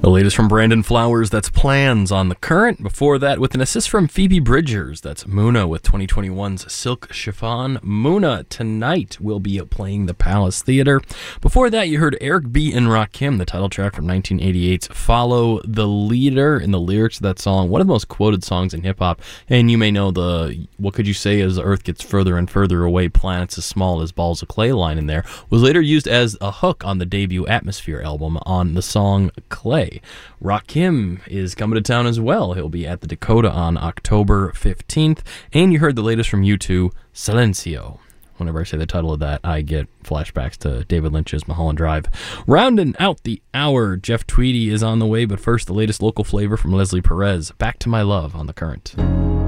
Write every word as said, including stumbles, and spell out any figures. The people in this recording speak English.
The latest from Brandon Flowers, that's Plans on the Current. Before that, with an assist from Phoebe Bridgers, that's Muna with twenty twenty-one's Silk Chiffon. Muna tonight will be playing the Palace Theater. Before that, you heard Eric B. and Rakim, the title track from nineteen eighty-eight's Follow the Leader, in the lyrics of that song, one of the most quoted songs in hip-hop. And you may know the, what could you say, as the Earth gets further and further away, planets as small as balls of clay line in there, was later used as a hook on the debut Atmosphere album on the song Clay. Rakim is coming to town as well. He'll be at the Dakota on October fifteenth. And you heard the latest from U two, Silencio. Whenever I say the title of that, I get flashbacks to David Lynch's Mulholland Drive. Rounding out the hour, Jeff Tweedy is on the way, but first the latest local flavor from Leslie Perez, Back to My Love on the Current.